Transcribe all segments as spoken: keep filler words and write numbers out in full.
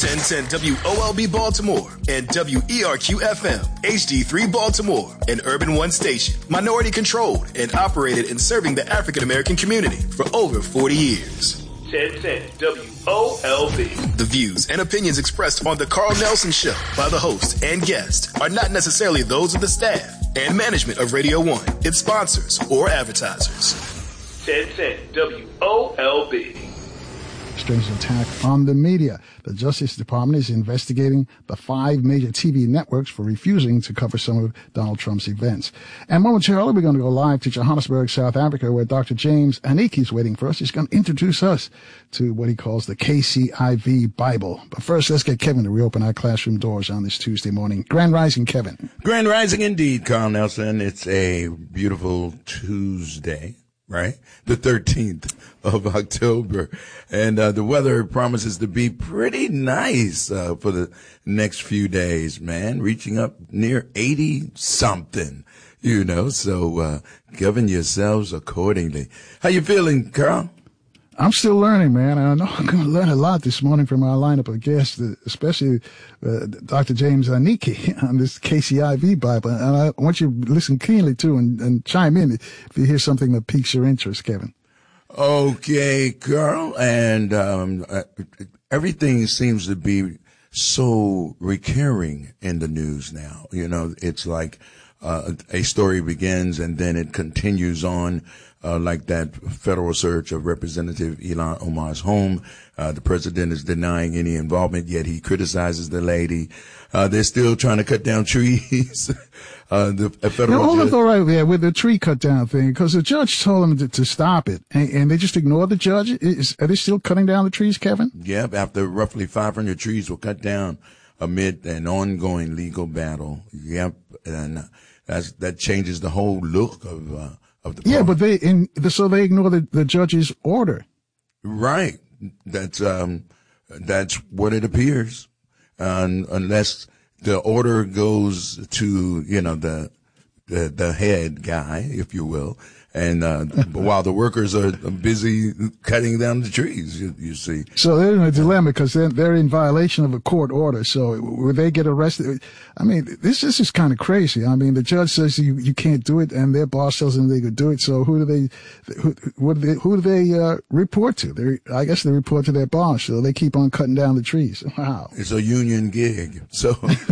ten ten W O L B Baltimore and W E R Q F M, H D three Baltimore, an Urban One station, minority controlled and operated in serving the African American community for over forty years. ten ten W O L B. The views and opinions expressed on the Carl Nelson Show by the host and guest are not necessarily those of the staff and management of Radio One, its sponsors, or advertisers. ten ten W O L B. Strange attack on the media. The Justice Department is investigating the five major T V networks for refusing to cover some of Donald Trump's events. And momentarily, we're going to go live to Johannesburg, South Africa, where Doctor James Aniki is waiting for us. He's going to introduce us to what he calls the K C I V Bible. But first, let's get Kevin to reopen our classroom doors on this Tuesday morning. Grand Rising, Kevin. Grand Rising indeed, Carl Nelson. It's a beautiful Tuesday. Right? The thirteenth of October. And, uh, the weather promises to be pretty nice, uh, for the next few days, man, reaching up near eighty something, you know, so, uh, govern yourselves accordingly. How you feeling, Carl? I'm still learning, man. I know I'm going to learn a lot this morning from our lineup of guests, especially uh, Doctor James Aniki on this K C I V Bible. And I want you to listen keenly, too, and, and chime in if you hear something that piques your interest, Kevin. Okay, Carl. And um, uh, everything seems to be so recurring in the news now. You know, it's like uh, a story begins and then it continues on. Uh, like that federal search of Representative Ilhan Omar's home. Uh, the president is denying any involvement, yet he criticizes the lady. Uh, they're still trying to cut down trees. uh, the a federal now, hold judge- up, all right there with the tree cut down thing, because the judge told them to, to stop it, and, and they just ignored the judge. Is, are they still cutting down the trees, Kevin? Yep, after roughly five hundred trees were cut down amid an ongoing legal battle. Yep, and that's, that changes the whole look of, uh, Yeah, but they in so they ignore the, the judge's order. Right. That's um that's what it appears. Um, unless the order goes to, you know, the the the head guy, if you will. And uh while the workers are busy cutting down the trees, you, you see. So they're in a dilemma because they're, they're in violation of a court order. So would they get arrested? I mean, this, this is kind of crazy. I mean, the judge says you, you can't do it, and their boss tells them they could do it. So who do they, who, what do they, who do they uh, report to? They, I guess they report to their boss. So they keep on cutting down the trees. Wow. It's a union gig. So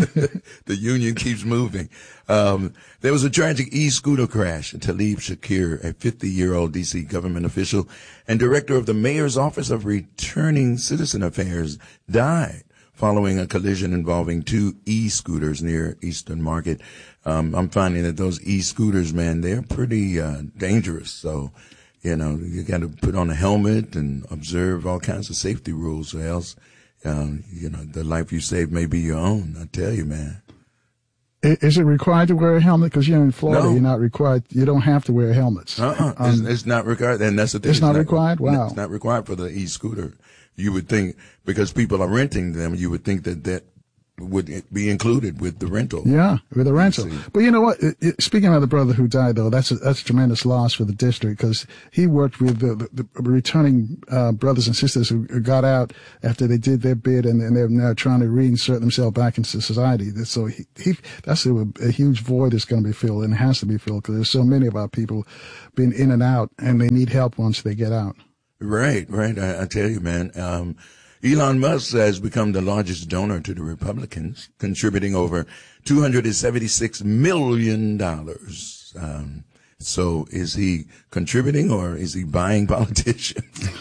the union keeps moving. Um, there was a tragic e-scooter crash. Talib Shakir, a fifty-year-old D C government official and director of the mayor's office of returning citizen affairs, died following a collision involving two e-scooters near Eastern Market. Um, I'm finding that those e-scooters, man, they're pretty, uh, dangerous. So, you know, you got to put on a helmet and observe all kinds of safety rules or else, um, you know, the life you save may be your own. I tell you, man. Is it required to wear a helmet? Because you're in Florida, no. You're not required. You don't have to wear helmets. Uh-uh. Um, it's, it's not required. And that's the thing. It's, it's not, not required? Wow. It's not required for the e-scooter. You would think, because people are renting them, you would think that that would be included with the rental. Yeah, with the rental. But you know what? It, it, speaking of the brother who died, though, that's a, that's a tremendous loss for the district because he worked with the, the, the returning uh, brothers and sisters who got out after they did their bid, and, and they're now trying to reinsert themselves back into society. So he, he that's a, a huge void that's going to be filled, and it has to be filled because there's so many of our people being in and out, and they need help once they get out. Right, right. I, I tell you, man. Um, Elon Musk has become the largest donor to the Republicans, contributing over two hundred seventy-six million dollars. Um, so is he contributing or is he buying politicians?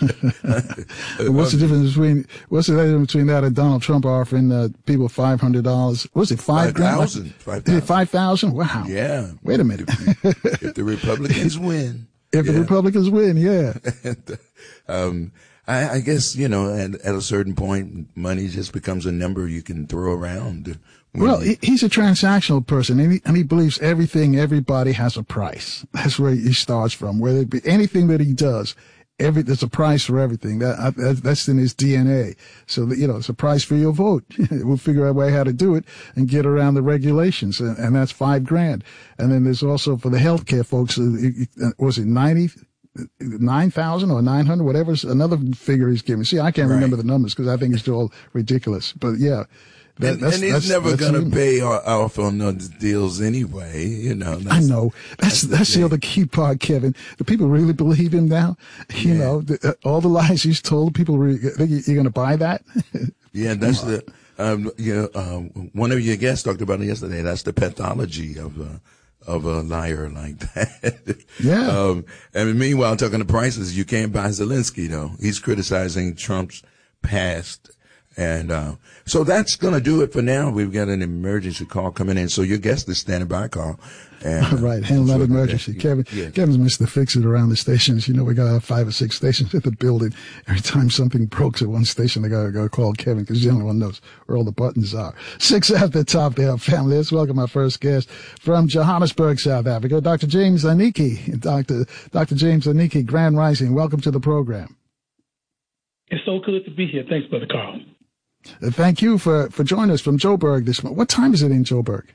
What's the difference between, what's the difference between that and Donald Trump offering uh, people five hundred dollars? Was it five thousand? Five thousand. Five thousand? Wow. Yeah. Wait a minute. If, if the Republicans win. If yeah. the Republicans win, yeah. and, um, I, I guess, you know, at, at a certain point, money just becomes a number you can throw around. Well, you, he's a transactional person, and he, and he believes everything, everybody has a price. That's where he starts from. Whether it be anything that he does, every there's a price for everything. That, that that's in his D N A. So that, you know, it's a price for your vote. We'll figure out a way how to do it and get around the regulations, and, and that's five grand. And then there's also for the healthcare folks. Uh, was it ninety? nine thousand or nine hundred, whatever, another figure he's giving. See, I can't right. remember the numbers because I think it's all ridiculous. But yeah. That, and, that's, and he's that's, never that's going to him. pay off on those deals anyway, you know. I know. That's that's, that's the, the other key part, Kevin. Do people really believe him now? You yeah. know, the, uh, all the lies he's told, people, re- think you're going to buy that? Yeah, that's the, um, you know, um, one of your guests talked about it yesterday. That's the pathology of a, of a liar like that. Yeah. um, and meanwhile, talking to prices, you can't buy Zelensky, though. He's criticizing Trump's past. And, uh, so that's going to do it for now. We've got an emergency call coming in. So your guest is standing by, Carl. And, uh, right. Handle that emergency. That. Kevin, yeah. Kevin's Mister Fix-It around the stations. You know, we got to have five or six stations at the building. Every time something breaks at one station, they got to go call Kevin because he's the only one knows where all the buttons are. Six at the top there, family. Let's welcome our first guest from Johannesburg, South Africa, Doctor James Aniki. Doctor Doctor James Aniki, Grand Rising. Welcome to the program. It's so good to be here. Thanks, Brother Carl. Uh, thank you for, for joining us from Joburg this morning. What time is it in Joburg?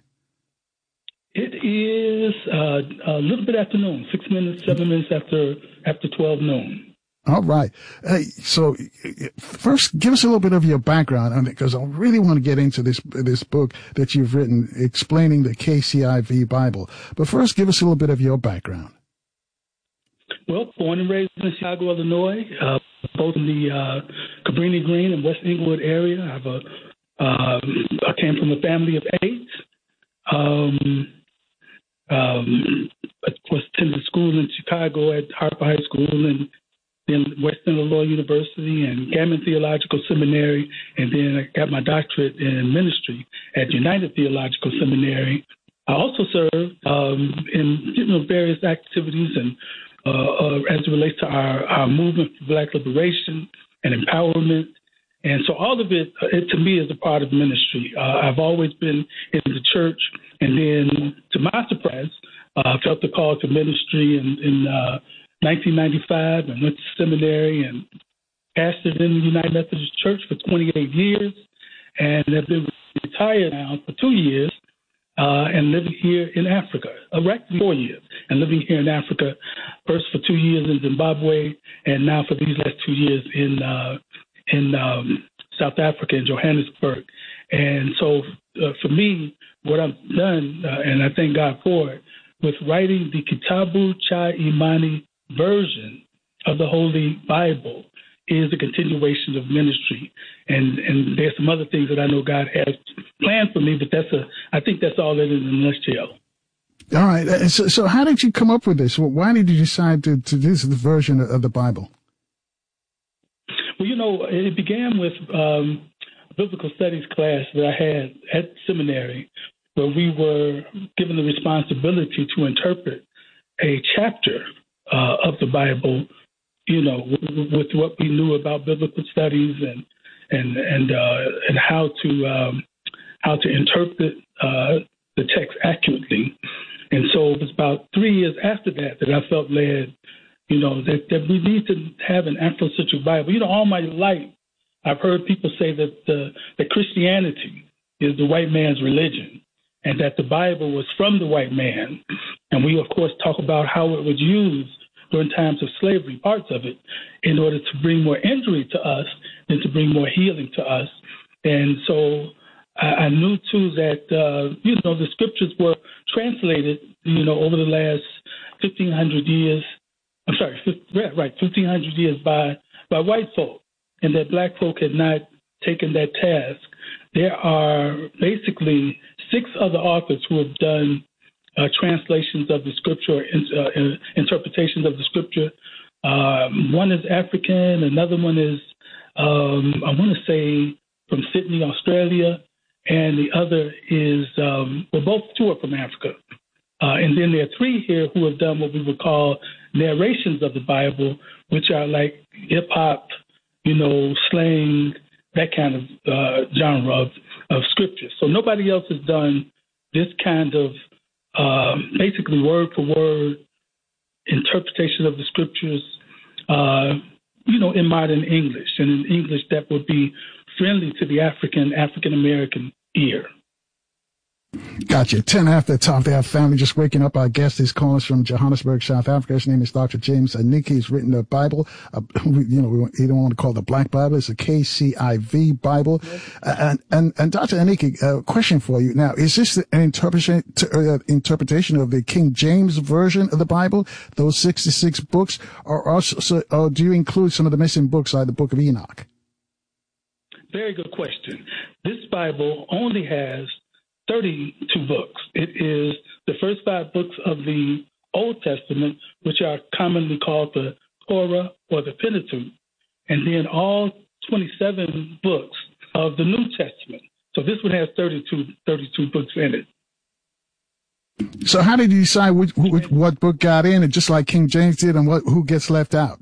It is uh, a little bit after noon, six minutes, seven minutes after after twelve noon. All right. Hey, so first, give us a little bit of your background on it, because I really want to get into this this book that you've written explaining the K C I V Bible. But first, give us a little bit of your background. Well, born and raised in Chicago, Illinois, uh, both in the uh, Cabrini Green and West Inglewood area. I have a, uh, I came from a family of eight. Um, um, I was attended school in Chicago at Harper High School and then Western Illinois University and Gammon Theological Seminary, and then I got my doctorate in ministry at United Theological Seminary. I also served um, in you know various activities and uh, uh, as it relates to our, our movement for Black liberation and empowerment. And so all of it, it to me, is a part of ministry. Uh, I've always been in the church, and then to my surprise, uh, I felt the call to ministry in, in uh, nineteen ninety-five and went to seminary and pastored in the United Methodist Church for twenty-eight years, and have been retired now for two years uh, and living here in Africa, uh, right four years, and living here in Africa, first for two years in Zimbabwe, and now for these last two years in uh, in um, South Africa, in Johannesburg. And so uh, for me, what I've done, uh, and I thank God for it, with writing the Kitabu Cha Imani version of the Holy Bible is a continuation of ministry. And and there's some other things that I know God has planned for me, but that's a, I think that's all it is in a nutshell. All right. So, so how did you come up with this? Why did you decide to, to do this version of the Bible? Well, you know, it began with um, a biblical studies class that I had at seminary, where we were given the responsibility to interpret a chapter uh, of the Bible, you know, w- with what we knew about biblical studies and and and uh, and how to um, how to interpret uh, the text accurately. And so it was about three years after that that I felt led, you know, that, that we need to have an Afrocentric Bible. You know, all my life I've heard people say that the, that Christianity is the white man's religion, and that the Bible was from the white man. And we, of course, talk about how it was used during times of slavery, parts of it, in order to bring more injury to us than to bring more healing to us. And so I, I knew, too, that, uh, you know, the scriptures were translated, you know, over the last fifteen hundred years. I'm sorry, right, fifteen hundred years by, by white folk, and that black folk had not taken that task. There are basically six other authors who have done uh, translations of the scripture, uh, interpretations of the scripture. Um, one is African, another one is, um, I want to say, from Sydney, Australia, and the other is, um, well, both two are from Africa. Uh, and then there are three here who have done what we would call narrations of the Bible, which are like hip-hop, you know, slang, that kind of uh, genre of, of scripture. So nobody else has done this kind of uh, basically word-for-word interpretation of the scriptures, uh, you know, in modern English, and in English that would be friendly to the African, African-American ear. Gotcha. ten after the top of the hour, family. Just waking up. Our guest is calling us from Johannesburg, South Africa. His name is Doctor James Aniki. He's written a Bible. Uh, you know, we don't, you don't want to call it the Black Bible. It's a K C I V Bible. Uh, and, and, and Doctor Aniki, a uh, question for you. Now, is this an interpretation, uh, interpretation of the King James version of the Bible, those sixty-six books, or also, or do you include some of the missing books like the Book of Enoch? Very good question. This Bible only has thirty-two books. It is the first five books of the Old Testament, which are commonly called the Torah or the Pentateuch, and then all twenty-seven books of the New Testament. So this one has thirty-two, thirty-two books in it. So how did you decide which, which, what book got in, and just like King James did, and what who gets left out?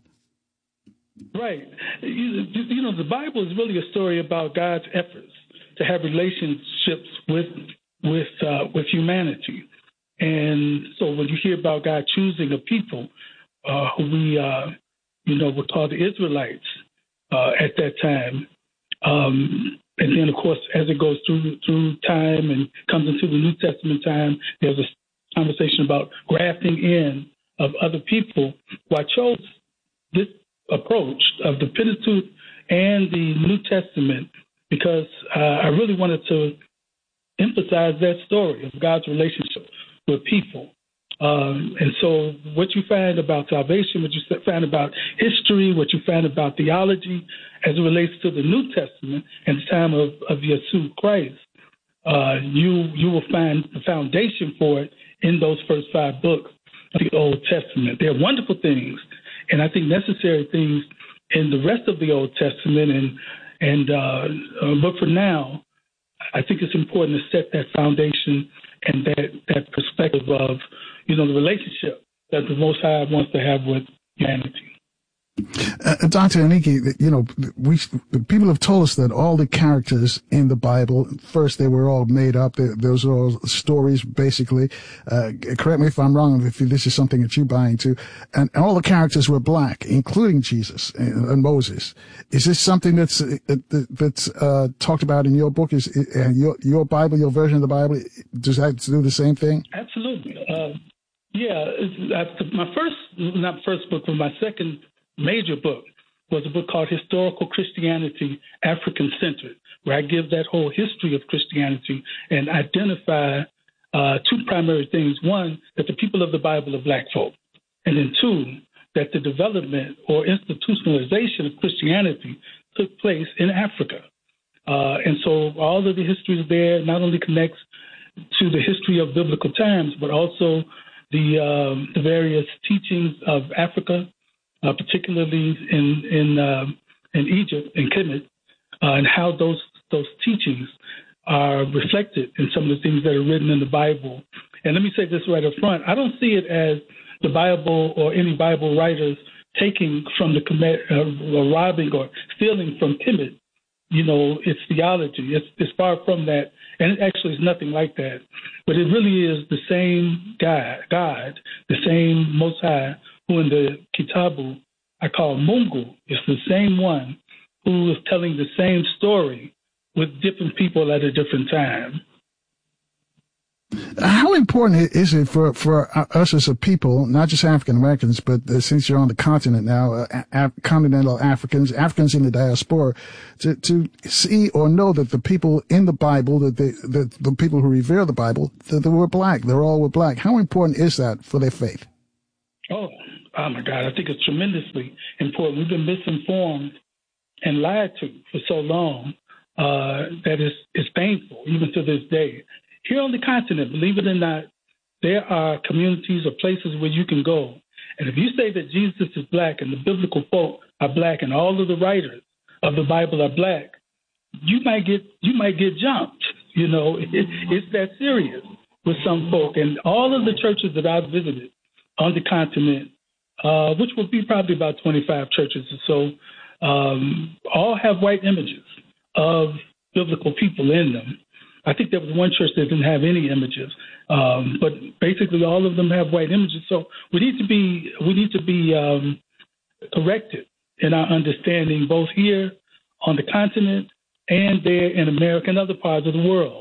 Right. You, you know, the Bible is really a story about God's efforts to have relationships with with uh, with humanity. And so when you hear about God choosing a people uh, who we, uh, you know, were called the Israelites uh, at that time, um, and then, of course, as it goes through through time and comes into the New Testament time, there's a conversation about grafting in of other people. Well, I chose this approach of the Pentateuch and the New Testament because uh, I really wanted to emphasize that story of God's relationship with people. Um, and so what you find about salvation, what you find about history, what you find about theology as it relates to the New Testament and the time of, of Yeshua Christ, uh, you you will find the foundation for it in those first five books of the Old Testament. They're wonderful things, and I think necessary things in the rest of the Old Testament. And and uh, uh, but for now, I think it's important to set that foundation and that, that perspective of, you know, the relationship that the Most High wants to have with humanity. Uh, Doctor Aniki, you know, we people have told us that all the characters in the Bible, first they were all made up. They, those are all stories, basically. Uh, correct me if I'm wrong, if this is something that you buy into. And, and all the characters were black, including Jesus and, and Moses. Is this something that's uh, that's uh, talked about in your book? Is uh, your your Bible, your version of the Bible, does that do the same thing? Absolutely. Uh, yeah, it's, my first, not first book, but my second major book was a book called Historical Christianity, African Centered, where I give that whole history of Christianity and identify uh, two primary things. One, that the people of the Bible are black folk. And then two, that the development or institutionalization of Christianity took place in Africa. Uh, and so all of the history there not only connects to the history of biblical times, but also the, um, the various teachings of Africa, Uh, particularly in in uh, in Egypt and Kemet, uh, and how those those teachings are reflected in some of the things that are written in the Bible. And let me say this right up front: I don't see it as the Bible or any Bible writers taking from the Kemet, uh, or robbing or stealing from Kemet. You know, it's theology. It's it's far from that, and it actually is nothing like that. But it really is the same God, God, the same Most High, who in the Kitabu I call Mungu, is the same one who is telling the same story with different people at a different time. How important is it for, for us as a people, not just African Americans, but uh, since you're on the continent now, uh, Af- continental Africans, Africans in the diaspora, to, to see or know that the people in the Bible, that they, that the people who revere the Bible, that they were black, they're all were black. How important is that for their faith? Oh, oh my God, I think it's tremendously important. We've been misinformed and lied to for so long uh, that it's, it's painful, even to this day. Here on the continent, believe it or not, there are communities or places where you can go. And if you say that Jesus is black and the biblical folk are black and all of the writers of the Bible are black, you might get you might get jumped. You know, it, it's that serious with some folk. And all of the churches that I've visited on the continent, uh, which will be probably about twenty-five churches or so, um, all have white images of biblical people in them. I think there was one church that didn't have any images, um, but basically all of them have white images. So we need to be we need to be um, corrected in our understanding, both here on the continent and there in America and other parts of the world,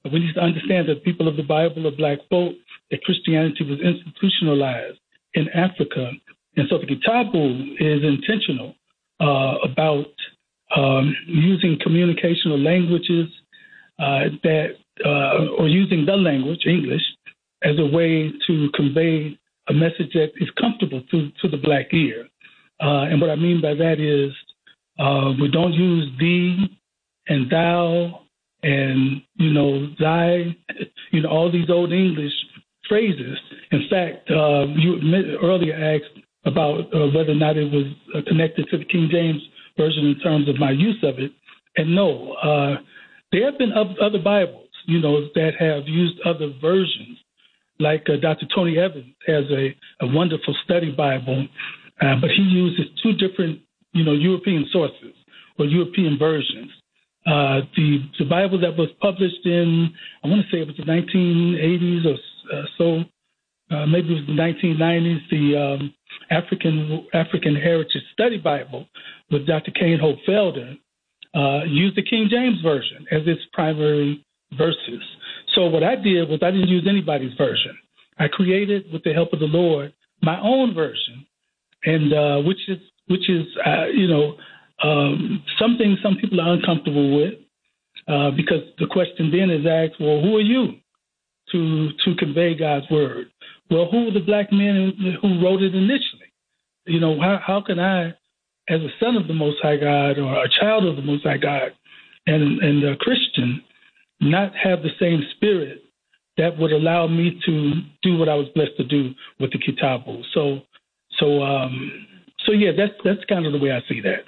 We need to understand that people of the Bible are black folk, that Christianity was institutionalized in Africa. And so the Kitabu is intentional uh, about um, using communicational languages uh, that, uh, or using the language, English, as a way to convey a message that is comfortable to, to the black ear. Uh, and what I mean by that is uh, we don't use thee and thou and, you know, thy, you know, all these old English phrases. In fact, uh, you earlier asked about uh, whether or not it was uh, connected to the King James Version in terms of my use of it. And no, uh, there have been other Bibles, you know, that have used other versions. Like uh, Doctor Tony Evans has a, a wonderful study Bible, uh, but he uses two different, you know, European sources or European versions. Uh, the, the Bible that was published in, I want to say it was the nineteen eighties or uh, so, uh, maybe it was the nineteen nineties, the um, African African Heritage Study Bible with Doctor Kane Hope Felder, uh, used the King James Version as its primary verses. So what I did was I didn't use anybody's version. I created, with the help of the Lord, my own version, and uh, which is which is uh, you know um, something some people are uncomfortable with uh, because the question then is asked, well, who are you to to convey God's word? Well, who were the black men who wrote it initially? You know, how how can I, as a son of the Most High God or a child of the Most High God, and and a Christian, not have the same spirit that would allow me to do what I was blessed to do with the Kitabu. So, so, um, so yeah, that's that's kind of the way I see that.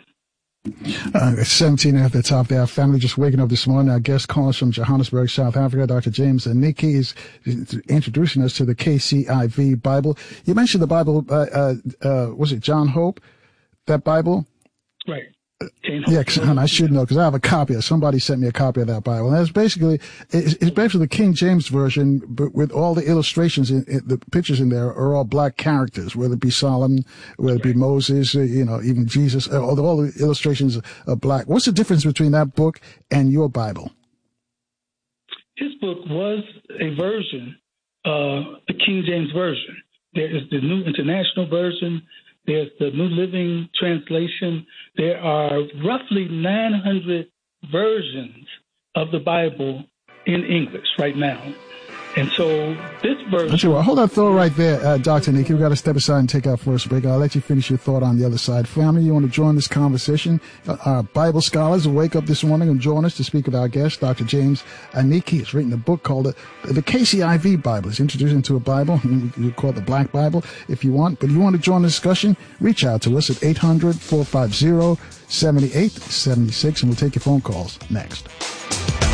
Uh, seventeen at the top there. Our family just waking up this morning. Our guest calling us from Johannesburg, South Africa. Doctor James Aneke is introducing us to the K C I V Bible. You mentioned the Bible. Uh, uh, uh, was it John Hope? That Bible? Right. Yeah, and I should know because I have a copy. Somebody sent me a copy of that Bible. And it's basically it's, it's basically the King James Version, but with all the illustrations, in, in, the pictures in there are all black characters, whether it be Solomon, whether it be Moses, you know, even Jesus. All the, all the illustrations are black. What's the difference between that book and your Bible? His book was a version, uh, the King James Version. There is the New International Version. There's the New Living Translation. There are roughly nine hundred versions of the Bible in English right now. And so this version... Well, hold that thought right there, uh, Doctor Aneke. We've got to step aside and take our first break. I'll let you finish your thought on the other side. Family, you want to join this conversation? Uh, our Bible scholars will wake up this morning and join us to speak with our guest, Doctor James Aneke. He's written a book called the, the K C I V Bible. It's introduced into a Bible. You call it the Black Bible if you want. But if you want to join the discussion, reach out to us at eight hundred, four five zero, seven eight seven six, and we'll take your phone calls next.